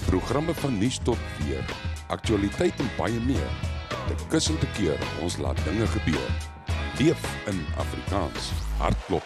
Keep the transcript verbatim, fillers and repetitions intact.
Programme van nuus tot weer, aktualiteit en baie meer. Te kus en te keer, ons laat dinge gebeur. Leef in Afrikaans, hardklop